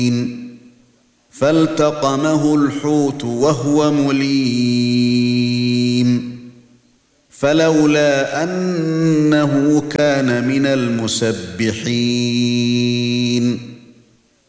فالتقمه الحوت وهو مليم فلولا أنه كان من المسبحين